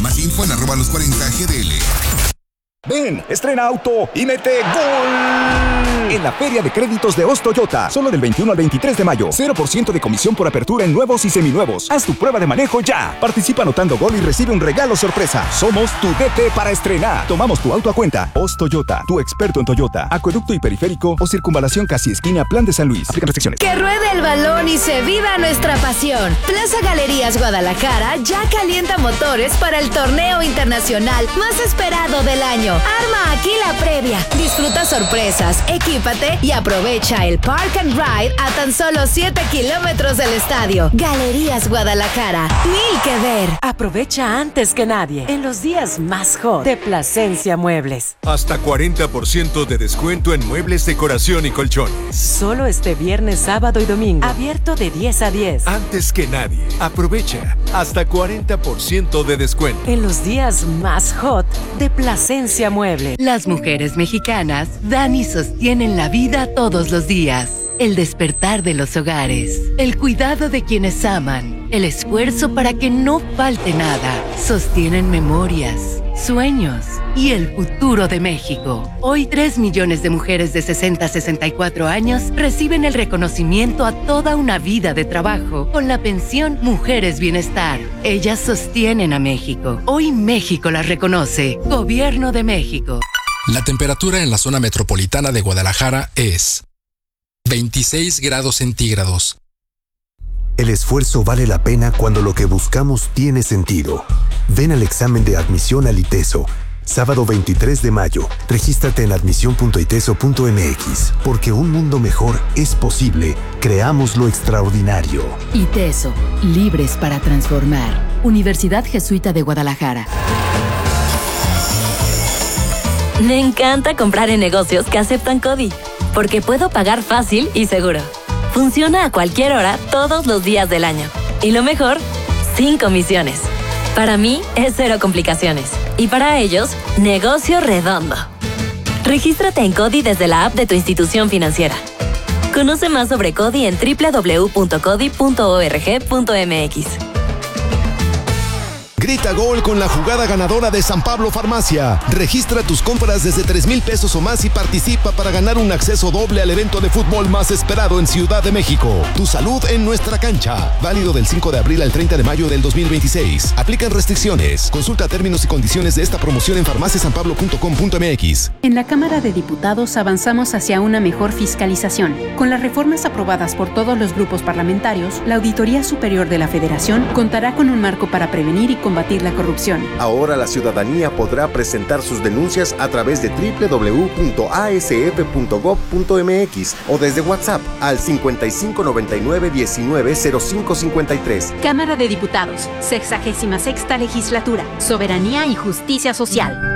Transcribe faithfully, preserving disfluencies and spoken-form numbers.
Más info en arroba los cuarenta G D L. Ven, estrena auto y mete gol en la Feria de Créditos de Ostoyota. Solo del veintiuno al veintitrés de mayo. cero por ciento de comisión por apertura en nuevos y seminuevos. Haz tu prueba de manejo ya. Participa anotando gol y recibe un regalo sorpresa. Somos tu D T para estrenar. Tomamos tu auto a cuenta. Ostoyota, tu experto en Toyota. Acueducto y periférico o circunvalación casi esquina Plan de San Luis. Aplican restricciones. Que ruede el balón y se viva nuestra pasión. Plaza Galerías Guadalajara ya calienta motores para el torneo internacional más esperado del año. Arma aquí la previa. Disfruta sorpresas, equípate y aprovecha el Park and Ride a tan solo siete kilómetros del estadio. Galerías Guadalajara. Mil que ver. Aprovecha antes que nadie en los días más hot de Plasencia Muebles. Hasta cuarenta por ciento de descuento en muebles, decoración y colchones. Solo este viernes, sábado y domingo. Abierto de diez a diez. Antes que nadie. Aprovecha hasta cuarenta por ciento de descuento. En los días más hot de Plasencia Mueble. Las mujeres mexicanas dan y sostienen la vida todos los días. El despertar de los hogares, el cuidado de quienes aman, el esfuerzo para que no falte nada. Sostienen memorias, sueños y el futuro de México. Hoy tres millones de mujeres de sesenta a sesenta y cuatro años reciben el reconocimiento a toda una vida de trabajo con la pensión Mujeres Bienestar. Ellas sostienen a México. Hoy México las reconoce. Gobierno de México. La temperatura en la zona metropolitana de Guadalajara es veintiséis grados centígrados. El esfuerzo vale la pena cuando lo que buscamos tiene sentido. Ven al examen de admisión al ITESO. Sábado veintitrés de mayo. Regístrate en admisión punto iteso punto m x. Porque un mundo mejor es posible. Creamos lo extraordinario. ITESO. Libres para transformar. Universidad Jesuita de Guadalajara. Me encanta comprar en negocios que aceptan CODI, porque puedo pagar fácil y seguro. Funciona a cualquier hora, todos los días del año. Y lo mejor, sin comisiones. Para mí, es cero complicaciones. Y para ellos, negocio redondo. Regístrate en CODI desde la app de tu institución financiera. Conoce más sobre CODI en doble u doble u doble u punto codi punto org punto m x. Grita gol con la jugada ganadora de San Pablo Farmacia. Registra tus compras desde tres mil pesos o más y participa para ganar un acceso doble al evento de fútbol más esperado en Ciudad de México. Tu salud en nuestra cancha. Válido del cinco de abril al treinta de mayo del dos mil veintiséis. Aplican restricciones. Consulta términos y condiciones de esta promoción en farmacia san pablo punto com punto m x. En la Cámara de Diputados avanzamos hacia una mejor fiscalización. Con las reformas aprobadas por todos los grupos parlamentarios, la Auditoría Superior de la Federación contará con un marco para prevenir y combatir la corrupción. Ahora la ciudadanía podrá presentar sus denuncias a través de doble u doble u doble u punto a s f punto gob punto m x o desde WhatsApp al cincuenta y cinco noventa y nueve diecinueve cero cinco cincuenta y tres. Cámara de Diputados, sexagésima sexta legislatura, Soberanía y Justicia Social.